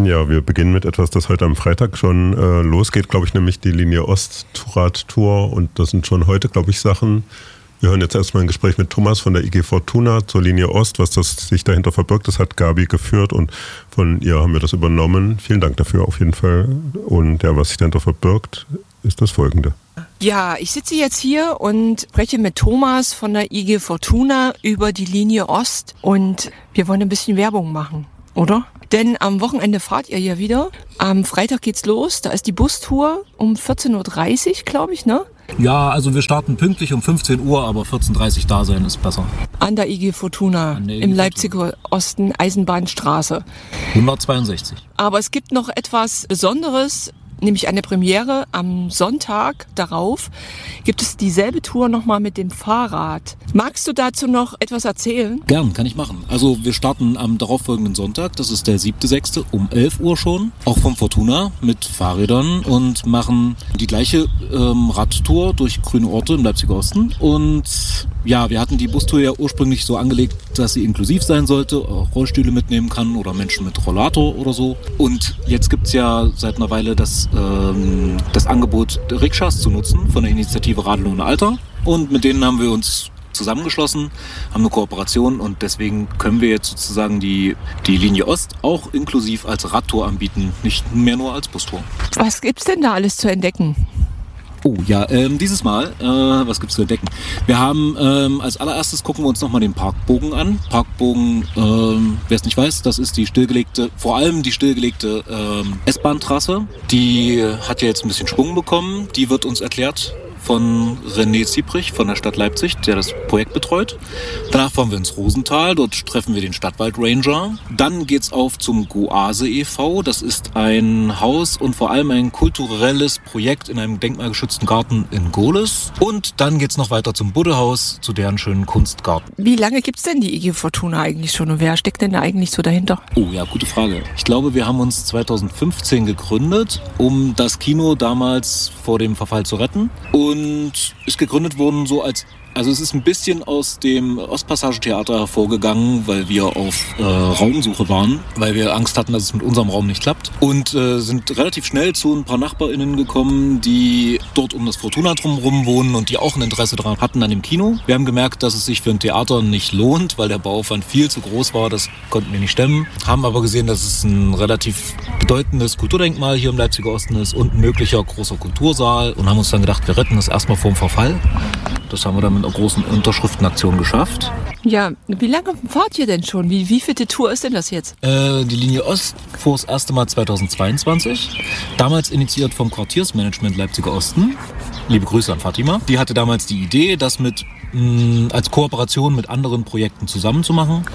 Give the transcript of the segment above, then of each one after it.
Ja, wir beginnen mit etwas, das heute am Freitag schon losgeht, glaube ich, nämlich die Linie Ost-Radtour. Und das sind schon heute, glaube ich, Sachen. Wir hören jetzt erstmal ein Gespräch mit Thomas von der IG Fortuna zur Linie Ost. Was das sich dahinter verbirgt, das hat Gabi geführt und von ihr haben wir das übernommen. Vielen Dank dafür auf jeden Fall. Und ja, was sich dahinter verbirgt, ist das Folgende. Ja, ich sitze jetzt hier und spreche mit Thomas von der IG Fortuna über die Linie Ost und wir wollen ein bisschen Werbung machen, oder? Denn am Wochenende fahrt ihr ja wieder. Am Freitag geht's los, da ist die Bustour um 14.30 Uhr, glaube ich, ne? Ja, also wir starten pünktlich um 15 Uhr, aber 14.30 Uhr da sein ist besser. An der IG Fortuna im Leipziger Osten, Eisenbahnstraße. 162. Aber es gibt noch etwas Besonderes, nämlich eine Premiere. Am Sonntag darauf gibt es dieselbe Tour nochmal mit dem Fahrrad. Magst du dazu noch etwas erzählen? Gern, kann ich machen. Also wir starten am darauffolgenden Sonntag, das ist der 7.6. um 11 Uhr schon, auch vom Fortuna mit Fahrrädern und machen die gleiche Radtour durch grüne Orte im Leipziger Osten. Und ja, wir hatten die Bustour ja ursprünglich so angelegt, dass sie inklusiv sein sollte, auch Rollstühle mitnehmen kann oder Menschen mit Rollator oder so. Und jetzt gibt's ja seit einer Weile das Angebot, Rikschas zu nutzen von der Initiative Radeln ohne Alter. Und mit denen haben wir uns zusammengeschlossen, haben eine Kooperation und deswegen können wir jetzt sozusagen die Linie Ost auch inklusiv als Radtour anbieten, nicht mehr nur als Bustour. Was gibt's denn da alles zu entdecken? Oh ja, dieses Mal, was gibt's zu entdecken? Wir haben als allererstes gucken wir uns nochmal den Parkbogen an. Parkbogen, wer es nicht weiß, das ist vor allem die stillgelegte S-Bahn-Trasse. Die hat ja jetzt ein bisschen Schwung bekommen. Die wird uns erklärt von René Ziebrich von der Stadt Leipzig, der das Projekt betreut. Danach fahren wir ins Rosental, dort treffen wir den Stadtwaldranger. Dann geht's auf zum Goase e.V., das ist ein Haus und vor allem ein kulturelles Projekt in einem denkmalgeschützten Garten in Gohlis. Und dann geht's noch weiter zum Buddehaus, zu deren schönen Kunstgarten. Wie lange gibt's denn die IG Fortuna eigentlich schon und wer steckt denn da eigentlich so dahinter? Oh ja, gute Frage. Ich glaube, wir haben uns 2015 gegründet, um das Kino damals vor dem Verfall zu retten. Und ist gegründet worden also es ist ein bisschen aus dem Ostpassage-Theater hervorgegangen, weil wir auf Raumsuche waren, weil wir Angst hatten, dass es mit unserem Raum nicht klappt. Und sind relativ schnell zu ein paar NachbarInnen gekommen, die dort um das Fortuna drumherum wohnen und die auch ein Interesse daran hatten an dem Kino. Wir haben gemerkt, dass es sich für ein Theater nicht lohnt, weil der Bauaufwand viel zu groß war. Das konnten wir nicht stemmen. Haben aber gesehen, dass es ein relativ bedeutendes Kulturdenkmal hier im Leipziger Osten ist und ein möglicher großer Kultursaal und haben uns dann gedacht, wir retten das erstmal vor dem Verfall. Das haben wir dann mit einer großen Unterschriftenaktion geschafft. Ja, wie lange fahrt ihr denn schon? Wie viele Tour ist denn das jetzt? Die Linie Ost fuhr das erste Mal 2022. Damals initiiert vom Quartiersmanagement Leipziger Osten. Liebe Grüße an Fatima. Die hatte damals die Idee, das als Kooperation mit anderen Projekten zusammenzumachen.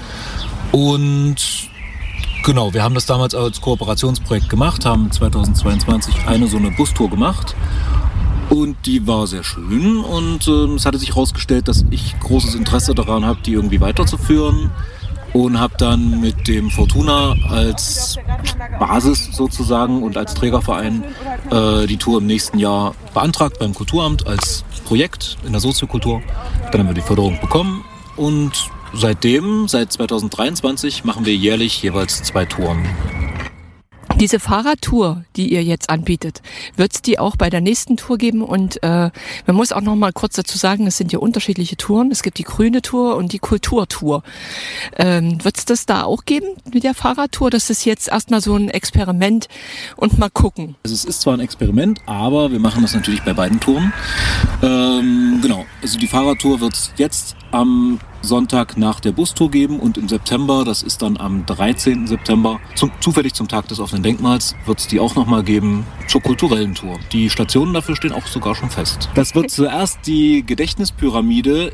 Und genau, wir haben das damals als Kooperationsprojekt gemacht, haben 2022 eine so eine Bustour gemacht. Und die war sehr schön und es hatte sich herausgestellt, dass ich großes Interesse daran habe, die irgendwie weiterzuführen. Und habe dann mit dem Fortuna als Basis sozusagen und als Trägerverein die Tour im nächsten Jahr beantragt beim Kulturamt als Projekt in der Soziokultur. Dann haben wir die Förderung bekommen und seit 2023, machen wir jährlich jeweils 2 Touren. Diese Fahrradtour, die ihr jetzt anbietet, wird es die auch bei der nächsten Tour geben? Und man muss auch noch mal kurz dazu sagen, es sind ja unterschiedliche Touren. Es gibt die grüne Tour und die Kulturtour. Wird es das da auch geben mit der Fahrradtour? Das ist jetzt erstmal so ein Experiment und mal gucken. Also es ist zwar ein Experiment, aber wir machen das natürlich bei beiden Touren. Genau, also die Fahrradtour wird es jetzt am Sonntag nach der Bustour geben und im September, das ist dann am 13. September, zufällig zum Tag des offenen Denkmals, wird es die auch nochmal geben zur kulturellen Tour. Die Stationen dafür stehen auch sogar schon fest. Das wird zuerst die Gedächtnispyramide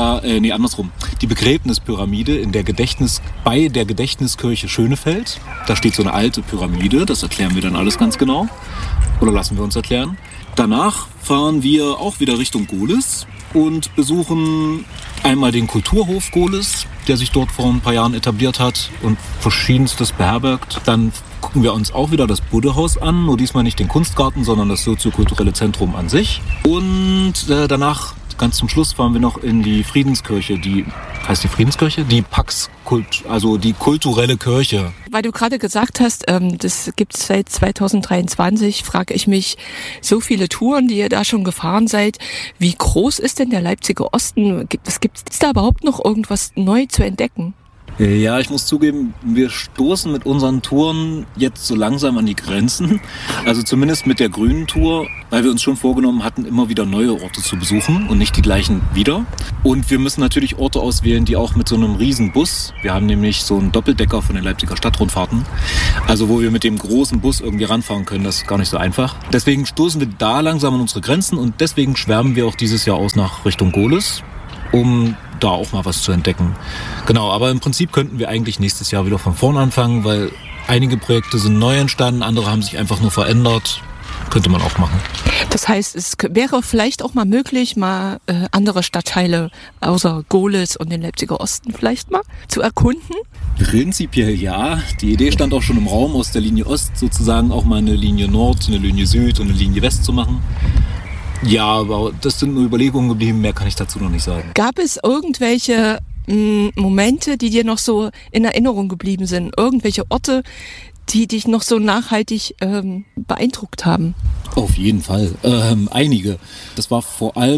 die Begräbnispyramide bei der Gedächtniskirche Schönefeld. Da steht so eine alte Pyramide, das erklären wir dann alles ganz genau. Oder lassen wir uns erklären. Danach fahren wir auch wieder Richtung Gohlis und besuchen einmal den Kulturhof Gohlis, der sich dort vor ein paar Jahren etabliert hat und Verschiedenstes beherbergt. Dann gucken wir uns auch wieder das Buddehaus an, nur diesmal nicht den Kunstgarten, sondern das soziokulturelle Zentrum an sich. Und danach ganz zum Schluss fahren wir noch in die Friedenskirche. Heißt die Friedenskirche? Die also die kulturelle Kirche. Weil du gerade gesagt hast, das gibt es seit 2023, frage ich mich, so viele Touren, die ihr da schon gefahren seid, wie groß ist denn der Leipziger Osten? Gibt es da überhaupt noch irgendwas neu zu entdecken? Ja, ich muss zugeben, wir stoßen mit unseren Touren jetzt so langsam an die Grenzen. Also zumindest mit der grünen Tour, weil wir uns schon vorgenommen hatten, immer wieder neue Orte zu besuchen und nicht die gleichen wieder. Und wir müssen natürlich Orte auswählen, die auch mit so einem riesen Bus, wir haben nämlich so einen Doppeldecker von den Leipziger Stadtrundfahrten, also wo wir mit dem großen Bus irgendwie ranfahren können, das ist gar nicht so einfach. Deswegen stoßen wir da langsam an unsere Grenzen und deswegen schwärmen wir auch dieses Jahr aus nach Richtung Gohlis, um da auch mal was zu entdecken. Genau, aber im Prinzip könnten wir eigentlich nächstes Jahr wieder von vorne anfangen, weil einige Projekte sind neu entstanden, andere haben sich einfach nur verändert. Könnte man auch machen. Das heißt, es wäre vielleicht auch mal möglich, mal andere Stadtteile außer Gohlis und den Leipziger Osten vielleicht mal zu erkunden? Prinzipiell ja. Die Idee stand auch schon im Raum, aus der Linie Ost sozusagen auch mal eine Linie Nord, eine Linie Süd und eine Linie West zu machen. Ja, aber das sind nur Überlegungen geblieben, mehr kann ich dazu noch nicht sagen. Gab es irgendwelche Momente, die dir noch so in Erinnerung geblieben sind? Irgendwelche Orte, die dich noch so nachhaltig beeindruckt haben? Auf jeden Fall. Einige. Das waren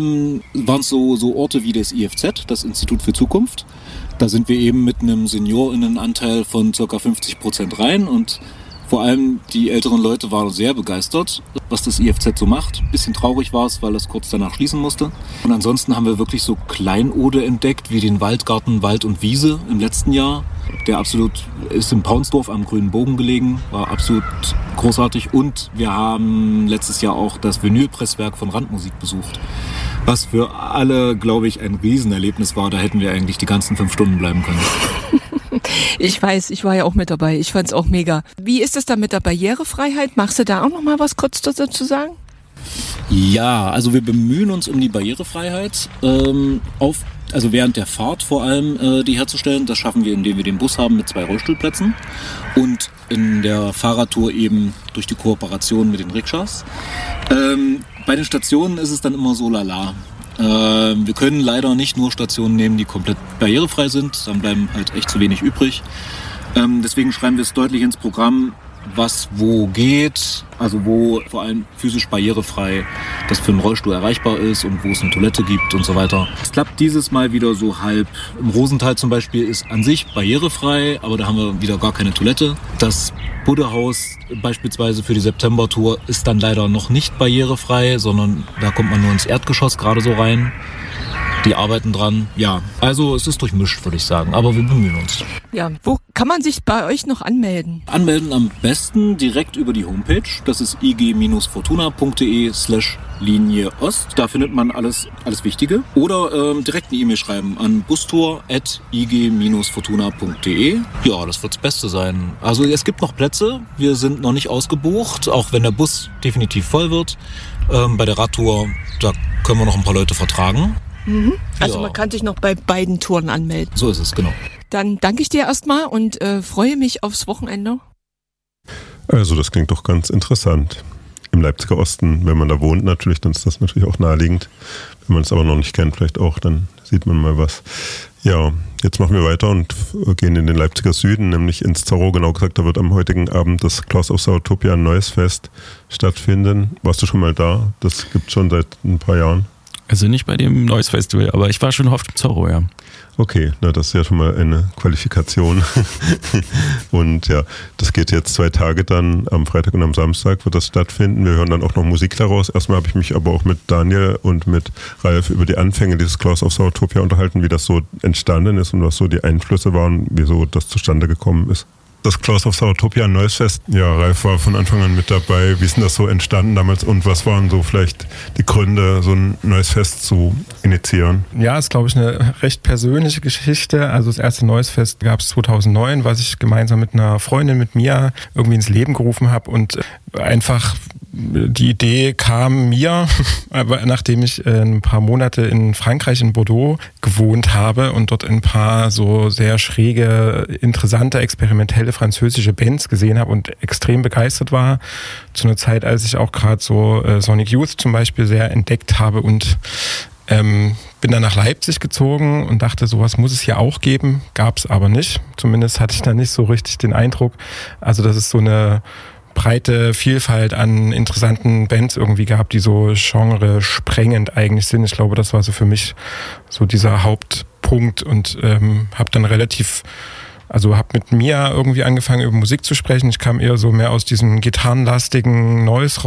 so Orte wie das IFZ, das Institut für Zukunft. Da sind wir eben mit einem SeniorInnenanteil von ca. 50% rein und vor allem die älteren Leute waren sehr begeistert, was das IFZ so macht. Ein bisschen traurig war es, weil das kurz danach schließen musste. Und ansonsten haben wir wirklich so Kleinode entdeckt, wie den Waldgarten Wald und Wiese im letzten Jahr. Der ist in Paunsdorf am Grünen Bogen gelegen, war absolut großartig. Und wir haben letztes Jahr auch das Vinylpresswerk von Randmusik besucht. Was für alle, glaube ich, ein Riesenerlebnis war. Da hätten wir eigentlich die ganzen 5 Stunden bleiben können. Ich weiß, ich war ja auch mit dabei. Ich fand's auch mega. Wie ist es da mit der Barrierefreiheit? Magst du da auch noch mal was kurz dazu sagen? Ja, also wir bemühen uns um die Barrierefreiheit, also während der Fahrt vor allem die herzustellen. Das schaffen wir, indem wir den Bus haben mit 2 Rollstuhlplätzen und in der Fahrradtour eben durch die Kooperation mit den Rikschas. Bei den Stationen ist es dann immer so lala. Wir können leider nicht nur Stationen nehmen, die komplett barrierefrei sind, dann bleiben halt echt zu wenig übrig. Deswegen schreiben wir es deutlich ins Programm, was wo geht, also wo vor allem physisch barrierefrei das für einen Rollstuhl erreichbar ist und wo es eine Toilette gibt und so weiter. Es klappt dieses Mal wieder so halb. Im Rosental zum Beispiel ist an sich barrierefrei, aber da haben wir wieder gar keine Toilette. Das Buddehaus beispielsweise für die September-Tour ist dann leider noch nicht barrierefrei, sondern da kommt man nur ins Erdgeschoss gerade so rein. Die arbeiten dran. Ja, also es ist durchmischt, würde ich sagen, aber wir bemühen uns. Ja, wo kann man sich bei euch noch anmelden? Anmelden am besten direkt über die Homepage. Das ist ig-fortuna.de/Linie Ost. Da findet man alles Wichtige. Oder direkt eine E-Mail schreiben an bustour@ig-fortuna.de. Ja, das wird das Beste sein. Also es gibt noch Plätze. Wir sind noch nicht ausgebucht, auch wenn der Bus definitiv voll wird. Bei der Radtour, da können wir noch ein paar Leute vertragen. Mhm. Also ja. Man kann sich noch bei beiden Touren anmelden. So ist es, genau. Dann danke ich dir erstmal und freue mich aufs Wochenende. Also das klingt doch ganz interessant. Im Leipziger Osten, wenn man da wohnt natürlich, dann ist das natürlich auch naheliegend. Wenn man es aber noch nicht kennt, vielleicht auch, dann sieht man mal was. Ja, jetzt machen wir weiter und gehen in den Leipziger Süden, nämlich ins Zorro. Genau gesagt, da wird am heutigen Abend das Claws of Zootopia Neues Fest stattfinden. Warst du schon mal da? Das gibt es schon seit ein paar Jahren. Also nicht bei dem Neues Festival, aber ich war schon oft im Zorro, ja. Okay, na das ist ja schon mal eine Qualifikation. Und ja, das geht jetzt 2 Tage dann, am Freitag und am Samstag wird das stattfinden. Wir hören dann auch noch Musik daraus. Erstmal habe ich mich aber auch mit Daniel und mit Ralf über die Anfänge dieses Claws of Zootopia unterhalten, wie das so entstanden ist und was so die Einflüsse waren, wieso das zustande gekommen ist. Das Claws of Zootopia Neues Fest. Ja, Ralf war von Anfang an mit dabei. Wie ist denn das so entstanden damals und was waren so vielleicht die Gründe, so ein neues Fest zu initiieren? Ja, ist glaube ich eine recht persönliche Geschichte. Also das erste Neues Fest gab es 2009, was ich gemeinsam mit einer Freundin, mit Mia, irgendwie ins Leben gerufen habe und einfach die Idee kam mir, aber nachdem ich ein paar Monate in Frankreich, in Bordeaux gewohnt habe und dort ein paar so sehr schräge, interessante, experimentelle französische Bands gesehen habe und extrem begeistert war. Zu einer Zeit, als ich auch gerade so Sonic Youth zum Beispiel sehr entdeckt habe und Bin dann nach Leipzig gezogen und dachte, sowas muss es hier auch geben. Gab es aber nicht. Zumindest hatte ich da nicht so richtig den Eindruck. Also das ist so eine breite Vielfalt an interessanten Bands irgendwie gab, die so genre-sprengend eigentlich sind. Ich glaube, das war so für mich so dieser Hauptpunkt und habe dann habe mit Mia irgendwie angefangen, über Musik zu sprechen. Ich kam eher so mehr aus diesem gitarrenlastigen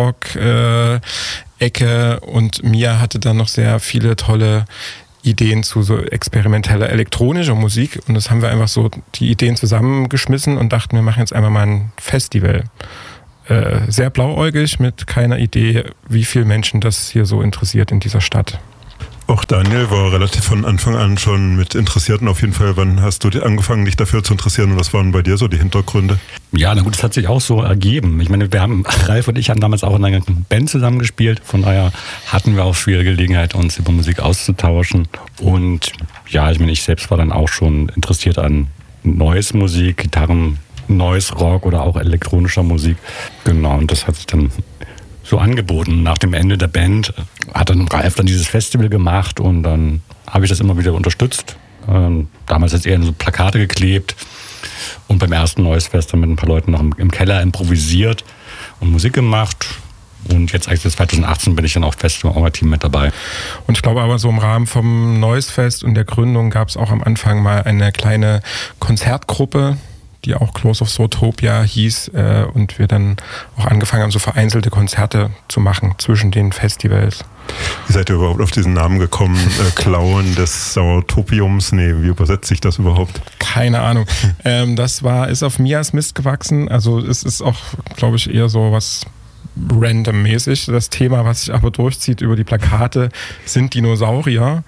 Noise-Rock-Ecke und Mia hatte dann noch sehr viele tolle Ideen zu so experimenteller elektronischer Musik und das haben wir einfach so die Ideen zusammengeschmissen und dachten, wir machen jetzt einmal mal ein Festival. Sehr blauäugig, mit keiner Idee, wie viele Menschen das hier so interessiert in dieser Stadt. Auch Daniel war relativ von Anfang an schon mit Interessierten auf jeden Fall. Wann hast du angefangen, dich dafür zu interessieren und was waren bei dir so die Hintergründe? Ja, na gut, das hat sich auch so ergeben. Ich meine, Ralf und ich haben damals auch in einer Band zusammengespielt. Von daher hatten wir auch schwere Gelegenheit, uns über Musik auszutauschen. Und ja, ich meine, ich selbst war dann auch schon interessiert an Noise-Musik, Gitarren, Noise, Rock oder auch elektronischer Musik. Genau, und das hat sich dann so angeboten. Nach dem Ende der Band hat dann Ralf dann dieses Festival gemacht und dann habe ich das immer wieder unterstützt. Damals jetzt eher so Plakate geklebt und beim ersten Noise-Fest dann mit ein paar Leuten noch im Keller improvisiert und Musik gemacht. Und jetzt eigentlich seit 2018 bin ich dann auch fest im Orga-Team mit dabei. Und ich glaube aber so im Rahmen vom Noise-Fest und der Gründung gab es auch am Anfang mal eine kleine Konzertgruppe, die auch Close of Zootopia hieß und wir dann auch angefangen haben, so vereinzelte Konzerte zu machen zwischen den Festivals. Wie seid ihr überhaupt auf diesen Namen gekommen? Klauen des Sauertopiums? Nee, wie übersetzt sich das überhaupt? Keine Ahnung. Das ist auf Mias Mist gewachsen. Also es ist auch, glaube ich, eher so was random-mäßig. Das Thema, was sich aber durchzieht über die Plakate, sind Dinosaurier.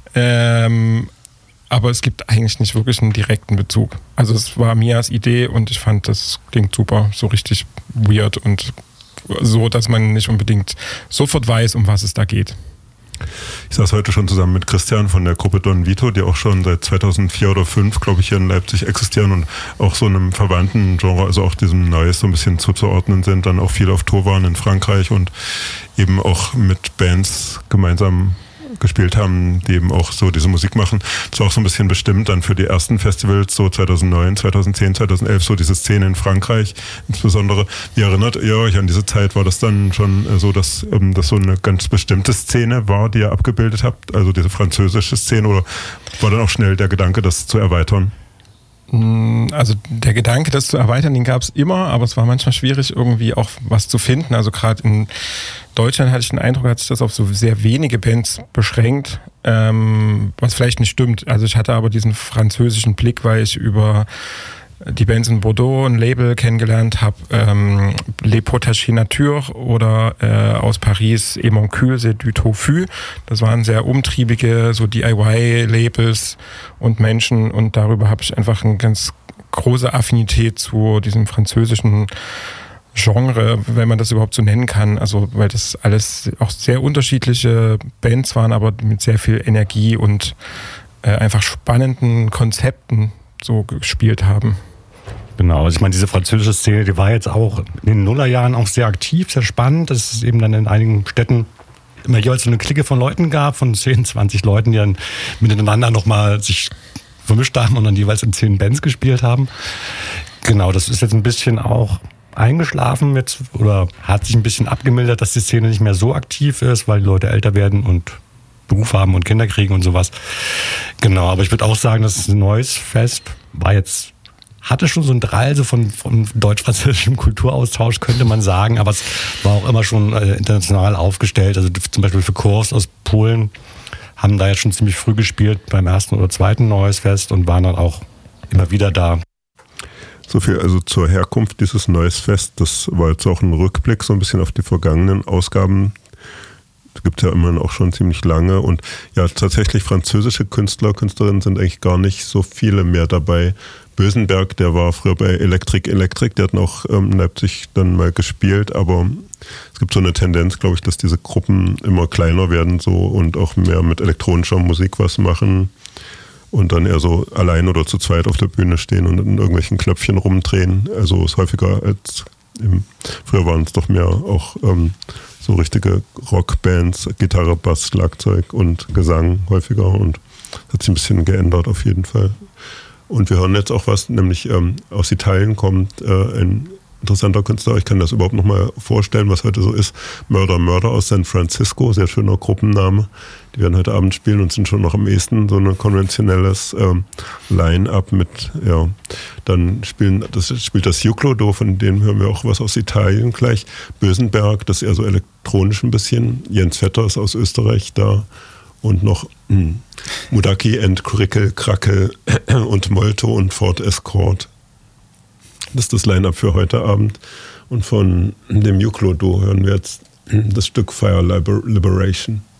Aber es gibt eigentlich nicht wirklich einen direkten Bezug. Also es war Mias Idee und ich fand, das klingt super, so richtig weird und so, dass man nicht unbedingt sofort weiß, um was es da geht. Ich saß heute schon zusammen mit Christian von der Gruppe Don Vito, die auch schon seit 2004 oder 2005, glaube ich, hier in Leipzig existieren und auch so einem verwandten Genre, also auch diesem Noise so ein bisschen zuzuordnen sind, dann auch viel auf Tour waren in Frankreich und eben auch mit Bands gemeinsam gespielt haben, die eben auch so diese Musik machen. Das war auch so ein bisschen bestimmt dann für die ersten Festivals, so 2009, 2010, 2011, so diese Szene in Frankreich insbesondere. Wie erinnert ihr euch an diese Zeit? War das dann schon so, dass das so eine ganz bestimmte Szene war, die ihr abgebildet habt? Also diese französische Szene oder war dann auch schnell der Gedanke, das zu erweitern? Also der Gedanke, das zu erweitern, den gab es immer, aber es war manchmal schwierig, irgendwie auch was zu finden. Also gerade in Deutschland hatte ich den Eindruck, hat sich das auf so sehr wenige Bands beschränkt, was vielleicht nicht stimmt. Also ich hatte aber diesen französischen Blick, weil ich über die Bands in Bordeaux ein Label kennengelernt habe, Les Potaches Nature oder aus Paris Emoncule, C'est du Tofu. Das waren sehr umtriebige, so DIY-Labels und Menschen und darüber habe ich einfach eine ganz große Affinität zu diesem französischen Genre, wenn man das überhaupt so nennen kann. Also weil das alles auch sehr unterschiedliche Bands waren, aber mit sehr viel Energie und einfach spannenden Konzepten so gespielt haben. Genau, also ich meine, diese französische Szene, die war jetzt auch in den Nullerjahren auch sehr aktiv, sehr spannend, dass es eben dann in einigen Städten immer jeweils so eine Clique von Leuten gab, von 10, 20 Leuten, die dann miteinander nochmal sich vermischt haben und dann jeweils in 10 Bands gespielt haben. Genau, das ist jetzt ein bisschen auch eingeschlafen jetzt oder hat sich ein bisschen abgemildert, dass die Szene nicht mehr so aktiv ist, weil die Leute älter werden und Beruf haben und Kinder kriegen und sowas. Genau, aber ich würde auch sagen, dass das Noise-Fest hatte schon so ein Drall so von deutsch-französischem Kulturaustausch, könnte man sagen, aber es war auch immer schon international aufgestellt. Also zum Beispiel für Kurs aus Polen haben da jetzt schon ziemlich früh gespielt beim ersten oder zweiten Noise-Fest und waren dann auch immer wieder da. So viel also zur Herkunft dieses Noise-Fest. Das war jetzt auch ein Rückblick so ein bisschen auf die vergangenen Ausgaben. Das gibt es ja immerhin auch schon ziemlich lange und ja, tatsächlich französische Künstler, Künstlerinnen sind eigentlich gar nicht so viele mehr dabei. Bösenberg, der war früher bei Electric, der hat auch in Leipzig dann mal gespielt, aber es gibt so eine Tendenz, glaube ich, dass diese Gruppen immer kleiner werden so und auch mehr mit elektronischer Musik was machen und dann eher so allein oder zu zweit auf der Bühne stehen und in irgendwelchen Knöpfchen rumdrehen. Also ist häufiger als früher waren es doch mehr auch so richtige Rockbands, Gitarre, Bass, Schlagzeug und Gesang häufiger und hat sich ein bisschen geändert auf jeden Fall. Und wir hören jetzt auch was, nämlich aus Italien kommt ein interessanter Künstler, ich kann das überhaupt noch mal vorstellen, was heute so ist. Murder aus San Francisco, sehr schöner Gruppenname. Die werden heute Abend spielen und sind schon noch am ehesten so ein konventionelles Line-Up mit, ja, dann spielt das Juclo, von dem hören wir auch was aus Italien gleich. Bösenberg, das ist eher so elektronisch ein bisschen. Jens Vetter ist aus Österreich da. Und noch Mudaki and Krickel, Krackel und Molto und Ford Escort. Das ist das Line-Up für heute Abend. Und von dem Juclo-Duo hören wir jetzt das Stück Fire Liberation.